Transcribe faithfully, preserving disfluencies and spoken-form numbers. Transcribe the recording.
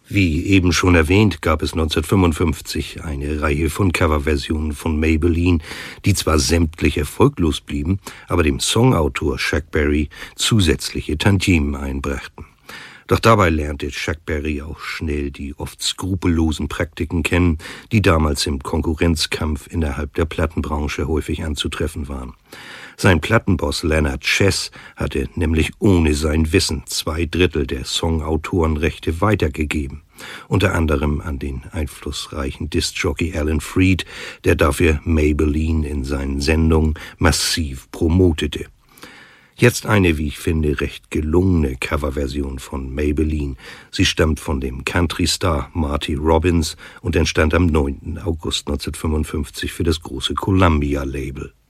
Wie eben schon erwähnt, gab es neunzehnhundertfünfundfünfzig eine Reihe von Coverversionen von Maybellene, die zwar sämtlich erfolglos blieben, aber dem Songautor Chuck Berry zusätzliche Tantiemen einbrachten. Doch dabei lernte Chuck Berry auch schnell die oft skrupellosen Praktiken kennen, die damals im Konkurrenzkampf innerhalb der Plattenbranche häufig anzutreffen waren. Sein Plattenboss Leonard Chess hatte nämlich ohne sein Wissen zwei Drittel der Songautorenrechte weitergegeben, unter anderem an den einflussreichen Diskjockey Alan Freed, der dafür Maybellene in seinen Sendungen massiv promotete. Jetzt eine, wie ich finde, recht gelungene Coverversion von Maybellene. Sie stammt von dem Country-Star Marty Robbins und entstand am neunten August neunzehnhundertfünfundfünfzig für das große Columbia-Label.